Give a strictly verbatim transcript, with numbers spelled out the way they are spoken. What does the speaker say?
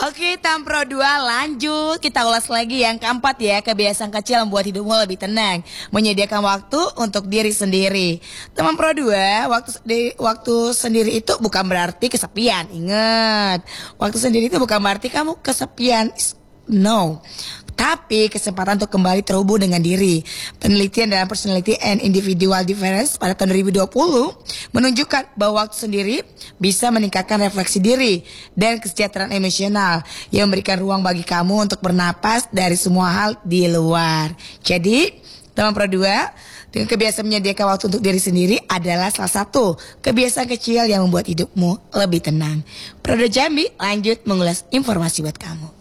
Oke, Tampro dua lanjut. Kita ulas lagi yang keempat ya. Kebiasaan kecil membuat hidupmu lebih tenang. Menyediakan waktu untuk diri sendiri. Teman Pro dua, waktu di, waktu sendiri itu bukan berarti kesepian. Ingat, waktu sendiri itu bukan berarti kamu kesepian. No. Tapi kesempatan untuk kembali terhubung dengan diri. Penelitian dalam Personality and Individual Difference pada tahun dua ribu dua puluh menunjukkan bahwa waktu sendiri bisa meningkatkan refleksi diri dan kesejahteraan emosional yang memberikan ruang bagi kamu untuk bernapas dari semua hal di luar. Jadi, teman Pro dua, dengan kebiasaan menyediakan waktu untuk diri sendiri adalah salah satu kebiasaan kecil yang membuat hidupmu lebih tenang. Pro dua Jambi lanjut mengulas informasi buat kamu.